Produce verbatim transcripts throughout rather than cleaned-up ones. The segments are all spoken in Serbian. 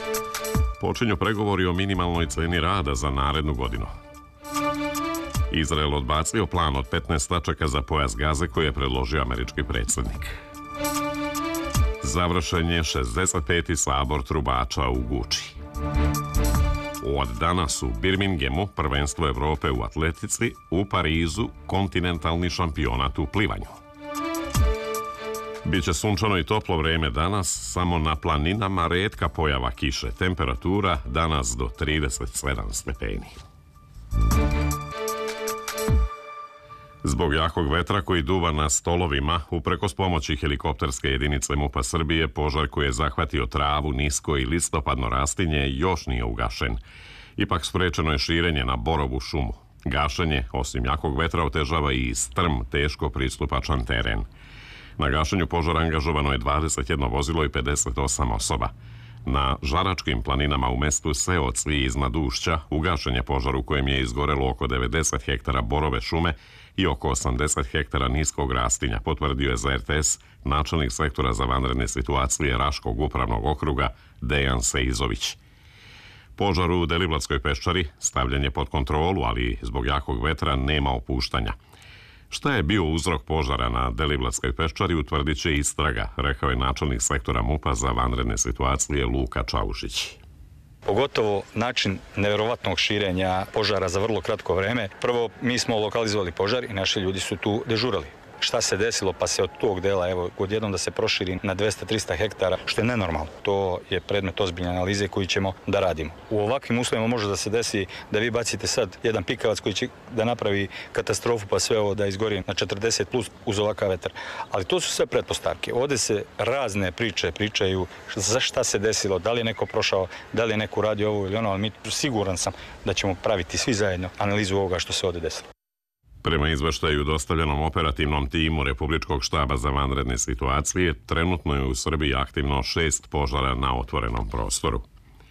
Počinju pregovori o minimalnoj ceni rada za narednu godinu. Izrael odbacio plan od petnaest tačaka za pojas Gaze koji je predložio američki predsjednik. Završen je šezdeset peti sabor trubača u Guči. Od danas u Birminghamu prvenstvo Evrope u atletici, u Parizu kontinentalni šampionat u plivanju. Biće sunčano i toplo vreme danas, samo na planinama retka pojava kiše. Temperatura danas do trideset sedam stepeni. Zbog jakog vetra koji duva na stolovima, uprkos pomoći helikopterske jedinice MUP-a Srbije, požar koji je zahvatio travu, nisko i listopadno rastinje još nije ugašen. Ipak sprečeno je širenje na borovu šumu. Gašenje, osim jakog vetra, otežava i strm, teško pristupačan teren. Na gašenju požara angažovano je dvadeset jedno vozilo i pedeset osam osoba. Na Žaračkim planinama u mestu Seoci iznad Ušća ugašen je požar u kojem je izgorelo oko devedeset hektara borove šume i oko osamdeset hektara niskog rastinja, potvrdio je za er te es načelnik sektora za vanredne situacije Raškog upravnog okruga Dejan Seizović. Požar u Deliblatskoj peščari stavljen je pod kontrolu, ali zbog jakog vetra nema opuštanja. Šta je bio uzrok požara na Deliblatskoj peščari utvrdit će istraga, rekao je načelnik sektora MUP-a za vanredne situacije Luka Čaušić. Pogotovo način nevjerovatnog širenja požara za vrlo kratko vreme. Prvo, mi smo lokalizovali požar i naši ljudi su tu dežurali. Šta se desilo pa se od tog dela, evo, odjednom da se proširi na dvesta do trista hektara, što je nenormalno. To je predmet ozbiljne analize koju ćemo da radimo. U ovakvim uslovima može da se desi da vi bacite sad jedan pikavac koji će da napravi katastrofu pa sve ovo da izgori na četrdeset plus uz ovakav vetar. Ali to su sve pretpostavke. Ovde se razne priče pričaju za šta se desilo, da li je neko prošao, da li je neko radio ovo ili ono, ali mi siguran sam da ćemo praviti svi zajedno analizu ovoga što se ovde desilo. Prema izveštaju dostavljenom operativnom timu Republičkog štaba za vanredne situacije, trenutno je u Srbiji aktivno šest požara na otvorenom prostoru.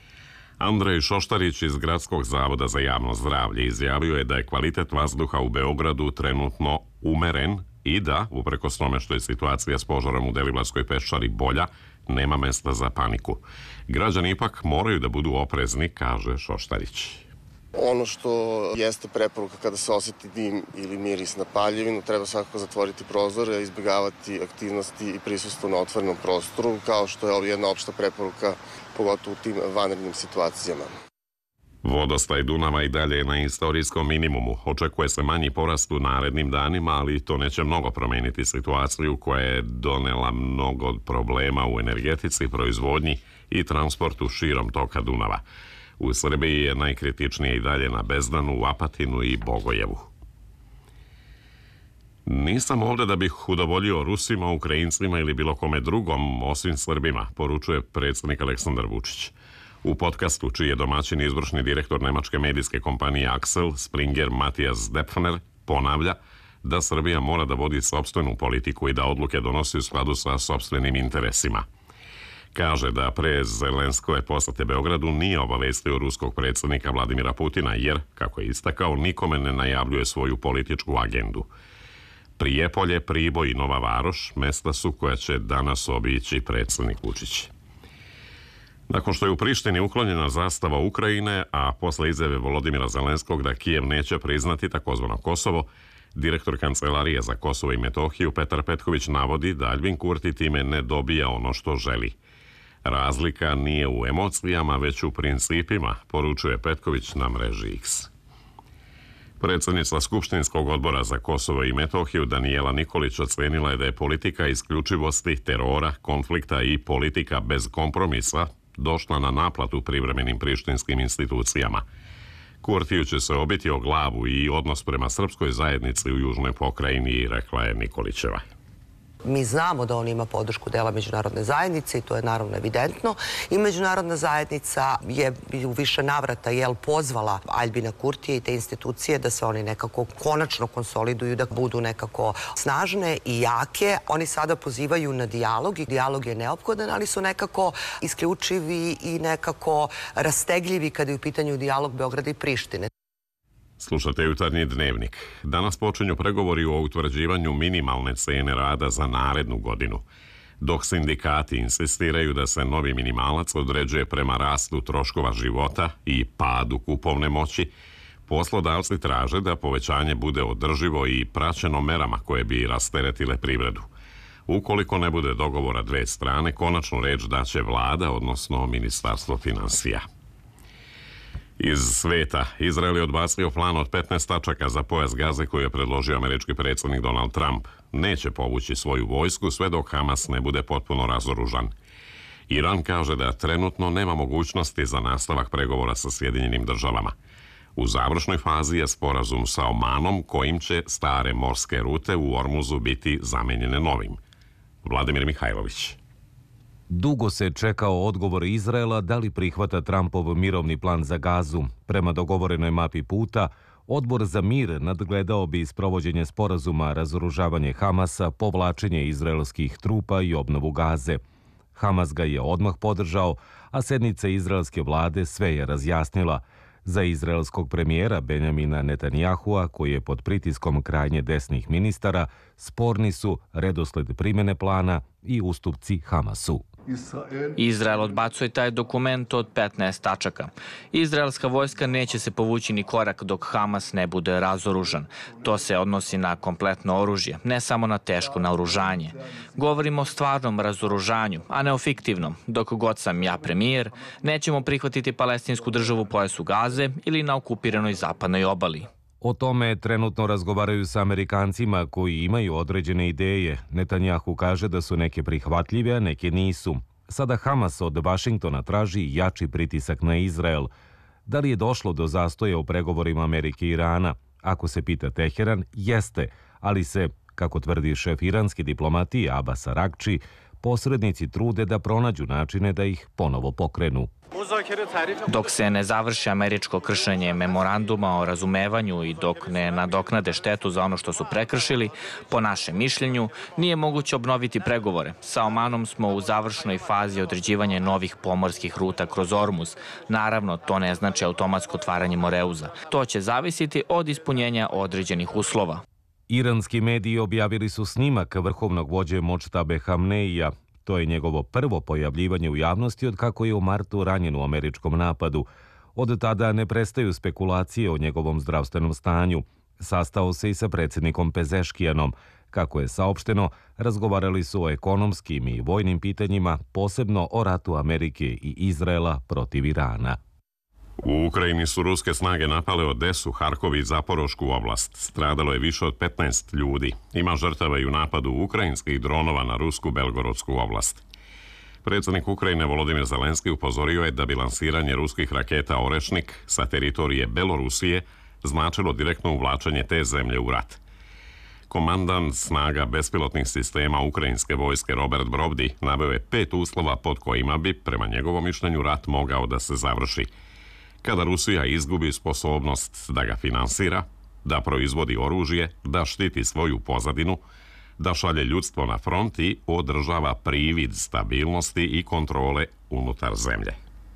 Andrej Šoštarić iz Gradskog zavoda za javno zdravlje izjavio je da je kvalitet vazduha u Beogradu trenutno umeren i da, uprkos tome što je situacija s požarom u Deliblatskoj peščari bolja, nema mesta za paniku. Građani ipak moraju da budu oprezni, kaže Šoštarić. Ono što jeste preporuka kada se osjeti dim ili miris na paljevinu, treba svakako zatvoriti prozore, izbjegavati aktivnosti i prisustvo na otvorenom prostoru, kao što je ovo jedna opšta preporuka, pogotovo u tim vanrednim situacijama. Vodostaj Dunava i dalje je na istorijskom minimumu. Očekuje se manji porast u narednim danima, ali to neće mnogo promeniti situaciju koja je donela mnogo problema u energetici, proizvodnji i transportu širom toka Dunava. U Srbiji je najkritičnije i dalje na Bezdanu, u Apatinu i Bogojevu. Nisam ovdje da bih udovoljio Rusima, Ukrajincima ili bilo kome drugom osim Srbima, poručuje predsjednik Aleksandar Vučić. U podcastu, čiji je domaćin izvršni direktor nemačke medijske kompanije Axel Springer Matijas Depfner, ponavlja da Srbija mora da vodi sopstvenu politiku i da odluke donosi u skladu sa sopstvenim interesima. Kaže da pre Zelenskove posete Beogradu nije obavestio ruskog predsjednika Vladimira Putina jer, kako je istakao, nikome ne najavljuje svoju političku agendu. Prijepolje, Priboj i Nova Varoš mesta su koja će danas obići predsjednik Vučić. Nakon što je u Prištini uklonjena zastava Ukrajine, a posle izjave Volodimira Zelenskog da Kijev neće priznati takozvano Kosovo, direktor Kancelarije za Kosovo i Metohiju Petar Petković navodi da Aljbin Kurti time ne dobija ono što želi. Razlika nije u emocijama, već u principima, poručuje Petković na mreži X. Predsjednica Skupštinskog odbora za Kosovo i Metohiju Danijela Nikolić ocenila je da je politika isključivosti, terora, konflikta i politika bez kompromisa došla na naplatu privremenim prištinskim institucijama. Kurtiju će se obiti o glavu i odnos prema srpskoj zajednici u južnoj pokrajini, rekla je Nikolićeva. Mi znamo da on ima podršku dela međunarodne zajednice i to je naravno evidentno. I međunarodna zajednica je u više navrata jel, pozvala Aljbina Kurtija i te institucije da se oni nekako konačno konsoliduju, da budu nekako snažne i jake. Oni sada pozivaju na dijalog i dijalog je neophodan, ali su nekako isključivi i nekako rastegljivi kada je u pitanju dijalog Beograda i Prištine. Slušate Jutarnji dnevnik. Danas počinju pregovori o utvrđivanju minimalne cene rada za narednu godinu. dok sindikati insistiraju da se novi minimalac određuje prema rastu troškova života i padu kupovne moći, poslodavci traže da povećanje bude održivo i praćeno merama koje bi rasteretile privredu. Ukoliko ne bude dogovora dve strane, konačnu reč daće vlada, odnosno Ministarstvo finansija. Iz sveta, Izrael je odbacio plan od petnaest tačaka za pojas Gaze koji je predložio američki predsjednik Donald Trump. Neće povući svoju vojsku sve dok Hamas ne bude potpuno razoružan. Iran kaže da trenutno nema mogućnosti za nastavak pregovora sa Sjedinjenim državama. U završnoj fazi je sporazum sa Omanom kojim će stare morske rute u Ormuzu biti zamenjene novim. Vladimir Mihajlović. Dugo se čekao odgovor Izraela da li prihvata Trumpov mirovni plan za Gazu. Prema dogovorenoj mapi puta, Odbor za mir nadgledao bi sprovođenje sporazuma, razoružavanje Hamasa, povlačenje izraelskih trupa i obnovu Gaze. Hamas ga je odmah podržao, a sednica izraelske vlade sve je razjasnila. Za izraelskog premijera Benjamina Netanjahua, koji je pod pritiskom krajnje desnih ministara, sporni su redosled primjene plana i ustupci Hamasu. Izrael odbacuje taj dokument od petnaest tačaka. Izraelska vojska neće se povući ni korak dok Hamas ne bude razoružan. To se odnosi na kompletno oružje, ne samo na teško naoružanje. Govorimo o stvarnom razoružanju, a ne o fiktivnom. Dok god sam ja premijer, nećemo prihvatiti palestinsku državu u pojasu Gaze ili na okupiranoj zapadnoj obali. O tome trenutno razgovaraju sa Amerikancima koji imaju određene ideje. Netanjahu kaže da su neke prihvatljive, a neke nisu. Sada Hamas od Vašingtona traži jači pritisak na Izrael. Da li je došlo do zastoja u pregovorima Amerike i Irana? Ako se pita Teheran, jeste, ali se, kako tvrdi šef iranske diplomatije Abbas Aragči, posrednici trude da pronađu načine da ih ponovo pokrenu. Dok se ne završi američko kršenje memoranduma o razumevanju i dok ne nadoknade štetu za ono što su prekršili, po našem mišljenju, nije moguće obnoviti pregovore. Sa Omanom smo u završnoj fazi određivanja novih pomorskih ruta kroz Ormuz. Naravno, to ne znači automatsko otvaranje Moreuza. To će zavisiti od ispunjenja određenih uslova. Iranski mediji objavili su snimak vrhovnog vođe Močtabe Hamneija. To je njegovo prvo pojavljivanje u javnosti od kako je u martu ranjen u američkom napadu. Od tada ne prestaju spekulacije o njegovom zdravstvenom stanju. Sastao se i sa predsjednikom Pezeškijanom. Kako je saopšteno, razgovarali su o ekonomskim i vojnim pitanjima, posebno o ratu Amerike i Izraela protiv Irana. U Ukrajini su ruske snage napale Odesu, Harkov i Zaporošku oblast. Stradalo je više od petnaest ljudi. Ima žrtava i u napadu ukrajinskih dronova na rusku Belgorodsku oblast. Predsjednik Ukrajine Volodimir Zelenski upozorio je da bi lansiranje ruskih raketa Orešnik sa teritorije Belorusije značilo direktno uvlačenje te zemlje u rat. Komandant snaga bespilotnih sistema ukrajinske vojske Robert Brovdi naveo je pet uslova pod kojima bi, prema njegovom mišljenju, rat mogao da se završi. Kada Rusija izgubi sposobnost da ga finansira, da proizvodi oružje, da štiti svoju pozadinu, da šalje ljudstvo na front i održava privid stabilnosti i kontrole unutar zemlje.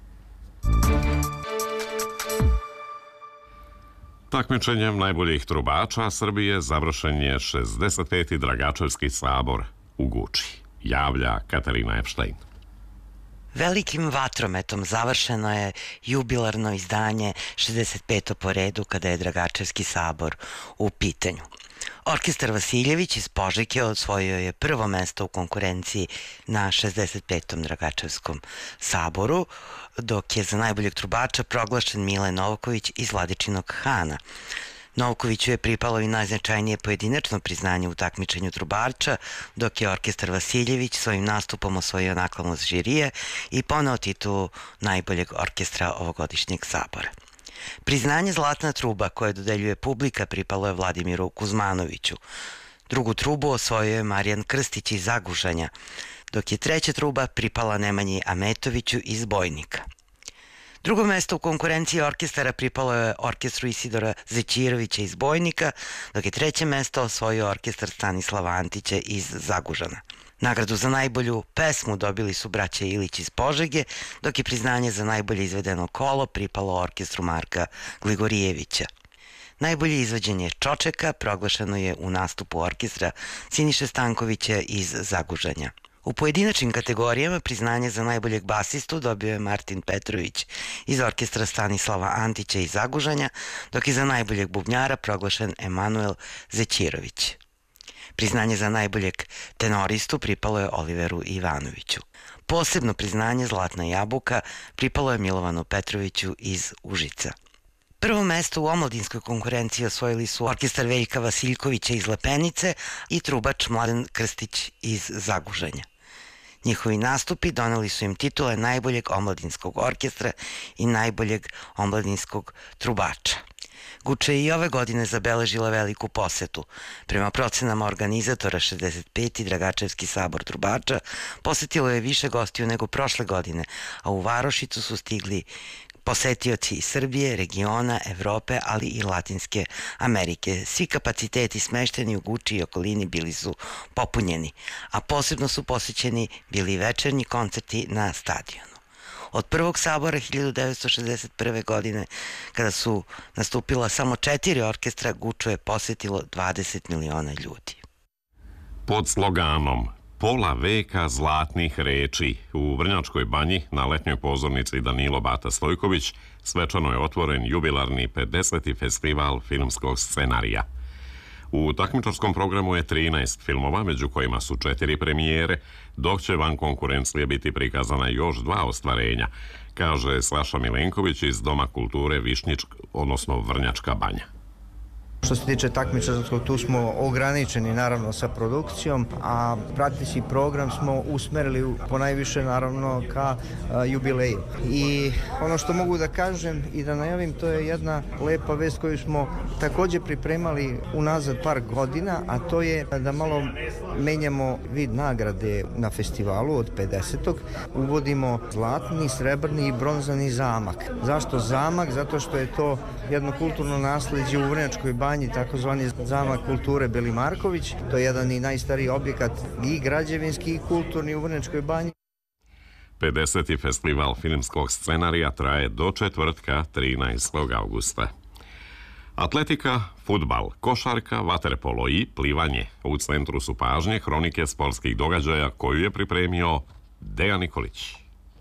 Takmičenjem najboljih trubača Srbije završen je šezdeset peti Dragačevski sabor u Guči, javlja Katarina Epštajn. Velikim vatrometom završeno je jubilarno izdanje šezdeset peto po redu kada je Dragačevski sabor u pitanju. Orkestar Vasiljević iz Požege osvojio je prvo mesto u konkurenciji na šezdeset petom Dragačevskom saboru, dok je za najboljeg trubača proglašen Mile Novković iz Vladičinog Hana. Novkoviću je pripalo i najznačajnije pojedinačno priznanje u takmičenju trubača, dok je orkestar Vasiljević svojim nastupom osvojio naklonost žirije i poneo titulu najboljeg orkestra ovogodišnjeg sabora. Priznanje Zlatna truba koje dodeljuje publika pripalo je Vladimiru Kuzmanoviću. Drugu trubu osvojio je Marijan Krstić iz Zagužanja, dok je treća truba pripala Nemanji Ametoviću iz Bojnika. Drugo mesto u konkurenciji orkestara pripalo je orkestru Isidora Zećirovića iz Bojnika, dok je treće mesto osvojio orkestar Stanislava Antića iz Zagužana. Nagradu za najbolju pesmu dobili su braća Ilić iz Požege, dok je priznanje za najbolje izvedeno kolo pripalo orkestru Marka Gligorijevića. Najbolje izvođenje Čočeka proglašeno je u nastupu orkestra Siniše Stankovića iz Zagužanja. U pojedinačnim kategorijama priznanje za najboljeg basistu dobio je Martin Petrović iz orkestra Stanislava Antića iz Zagužanja, dok je za najboljeg bubnjara proglašen Emanuel Zećirović. Priznanje za najboljeg tenoristu pripalo je Oliveru Ivanoviću. Posebno priznanje Zlatna jabuka pripalo je Milovanu Petroviću iz Užica. Prvo mesto u omladinskoj konkurenciji osvojili su orkestar Veljka Vasiljkovića iz Lepenice i trubač Mladen Krstić iz Zagužanja. Njihovi nastupi doneli su im titule najboljeg omladinskog orkestra i najboljeg omladinskog trubača. Guča je i ove godine zabeležila veliku posetu. Prema procenama organizatora šezdeset peti Dragačevski sabor trubača posetilo je više gostiju nego prošle godine, a u Varošicu su stigli posetioci iz Srbije, regiona, Evrope, ali i Latinske Amerike. Svi kapaciteti smešteni u Guči i okolini bili su popunjeni, a posebno su posećeni bili večernji koncerti na stadionu. Od prvog sabora hiljadu devetsto šezdeset prve. godine, kada su nastupila samo četiri orkestra, Guču je posetilo dvadeset miliona ljudi. Pod sloganom Pola veka zlatnih reči u Vrnjačkoj banji na letnjoj pozornici Danilo Bata Stojković svečano je otvoren jubilarni pedeseti festival filmskog scenarija. U takmičarskom programu je trinaest filmova, među kojima su četiri premijere, dok će van konkurencije biti prikazana još dva ostvarenja, kaže Slaša Milenković iz Doma kulture Višnjička, odnosno Vrnjačka banja. Što se tiče takmičarskog, tu smo ograničeni naravno sa produkcijom, a prateći program smo usmerili po najviše naravno ka a, jubileju. I ono što mogu da kažem i da najavim, to je jedna lepa vest koju smo takođe pripremali unazad par godina, a to je da malo menjamo vid nagrade na festivalu od pedesetog. Uvodimo zlatni, srebrni i bronzani zamak. Zašto zamak? Zato što je to jedno kulturno nasleđe u Vrnjačkoj banji, takozvani zamak kulture Beli Marković. To je jedan i najstariji objekat i građevinski i kulturni u Vrnjačkoj banji. pedeseti festival filmskog scenarija traje do četvrtka trinaestog avgusta. Atletika, fudbal, košarka, vaterpolo i plivanje. U centru su pažnje hronike sportskih događaja koju je pripremio Dejan Nikolić.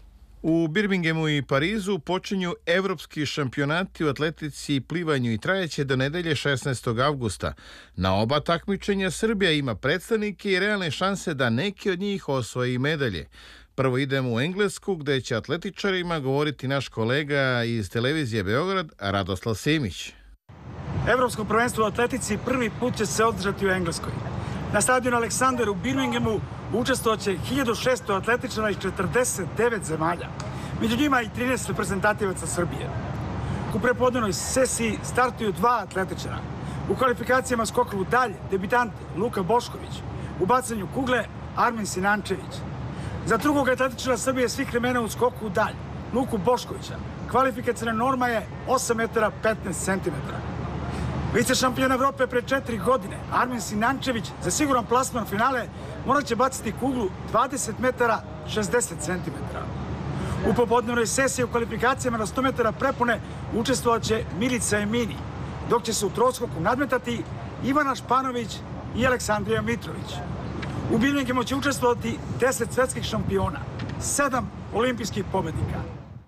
U Birminghamu i Parizu počinju evropski šampionati u atletici, plivanju i trajeće do nedelje šesnaestog avgusta. Na oba takmičenja Srbija ima predstavnike i realne šanse da neki od njih osvoji medalje. Prvo idemo u Englesku, gde će atletičarima govoriti naš kolega iz televizije Beograd, Radoslav Semić. Evropsko prvenstvo u atletici prvi put će se održati u Engleskoj. Na stadionu Aleksander u Birminghamu učestvovaće hiljadu šesto atletičara iz četrdeset devet zemalja. Među njima i trinaest reprezentativaca Srbije. U prepodnevnoj sesiji startuju dva atletičara. U kvalifikacijama skokovu dalje debitant Luka Bošković. U bacanju kugle Armin Sinančević. Za drugog atletičara Srbije svih vremena u skoku dalje Luku Boškovića. Kvalifikacijna norma je osam metara petnaest centimetara. Vice šampion Evrope pre četiri godine, Armin Sinančević, za siguran plasman finale morat će baciti kuglu dvadeset metara šezdeset centimetara. U popodnevnoj sesiji u kvalifikacijama na sto metara prepune učestvovat će Milica Emini, dok će se u troskoku nadmetati Ivana Španović i Aleksandrija Mitrović. U Birminghamu će učestvovati deset svetskih šampiona, sedam olimpijskih pobednika.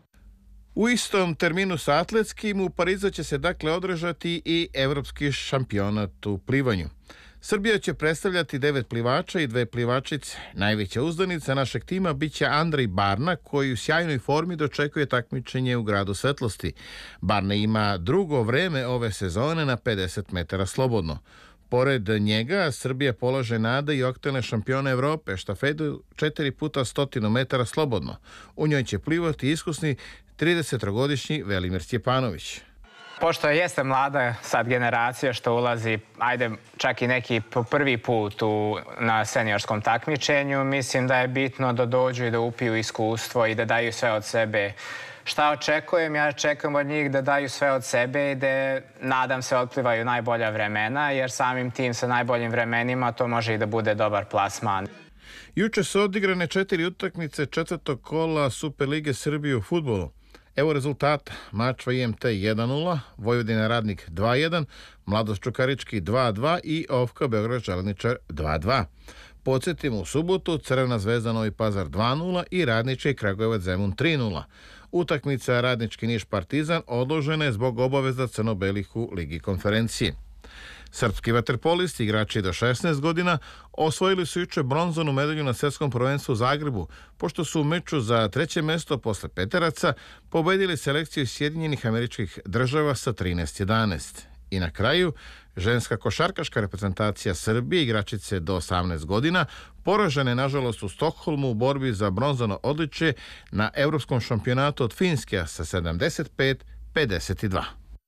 U istom terminu sa atletskim u Parizu će se dakle održati i evropski šampionat u plivanju. Srbija će predstavljati devet plivača i dve plivačice. Najveća uzdanica našeg tima biće Andrej Barna, koji u sjajnoj formi dočekuje takmičenje u Gradu svetlosti. Barna ima drugo vreme ove sezone na pedeset metara slobodno. Pored njega, Srbija polaže nade i aktuelne šampione Evrope, štafetu četiri puta stotinu metara slobodno. U njoj će plivati iskusni tridesetogodišnji Velimir Stjepanović. Pošto jeste mlada sad generacija što ulazi, ajde, čak i neki po prvi put u, na seniorskom takmičenju, mislim da je bitno da dođu i da upiju iskustvo i da daju sve od sebe. Šta očekujem? Ja očekujem od njih da daju sve od sebe i da, nadam se, otplivaju najbolja vremena, jer samim tim sa najboljim vremenima to može i da bude dobar plasman. Juče su odigrane četiri utakmice četvrtog kola Superlige Srbije u fudbalu. Evo rezultata. Mačva I M T jedan nula, Vojvodina Radnik dva jedan, Mladost Čukarički dva dva i Ofka Beograd Železničar dva dva. Podsjetimo, u subotu Crvena zvezda Novi Pazar dva nula i Radnički Kragujevac Zemun tri nula. Utakmica Radnički Niš Partizan odložena je zbog obaveza crno-belih u Ligi konferencije. Srpski vaterpolisti, igrači do šesnaest godina, osvojili su juče bronzanu medalju na svjetskom prvenstvu u Zagrebu, pošto su u meču za treće mesto posle peteraca pobedili selekciju Sjedinjenih Američkih Država sa trinaest jedanaest. I na kraju, ženska košarkaška reprezentacija Srbije, igračice do osamnaest godina, poražene nažalost u Stokholmu u borbi za bronzano odličje na Evropskom šampionatu od Finske sa sedamdeset pet pedeset dva.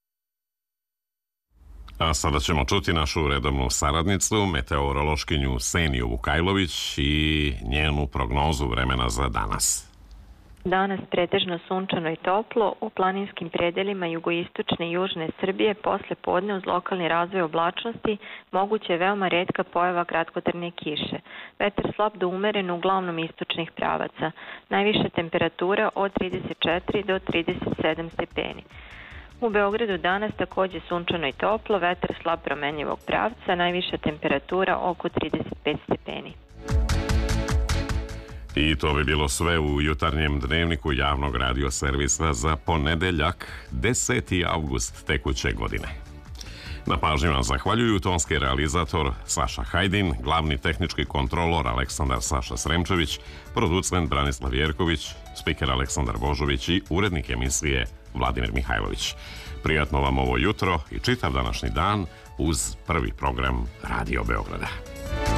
A sada ćemo čuti našu redovnu saradnicu, meteorološkinju Seniju Vukajlović i njenu prognozu vremena za danas. Danas pretežno sunčano i toplo, u planinskim predelima jugoistočne i južne Srbije posle podne uz lokalni razvoj oblačnosti moguće je veoma retka pojava kratkotrajne kiše. Vetar slab do umeren uglavnom istočnih pravaca. Najviša temperatura od trideset četiri do trideset sedam stepeni. U Beogradu danas takođe sunčano i toplo, vetar slab promenjivog pravca, najviša temperatura oko trideset pet stepeni. I to bi bilo sve u jutarnjem dnevniku javnog radio servisa za ponedeljak, deseti avgust tekuće godine. Na pažnji vam zahvaljuju tonski realizator Saša Hajdin, glavni tehnički kontrolor Aleksandar Saša Sremčević, producent Branislav Jerković, spiker Aleksandar Božović i urednik emisije Vladimir Mihajlović. Prijatno vam ovo jutro i čitav današnji dan uz prvi program Radio Beograda.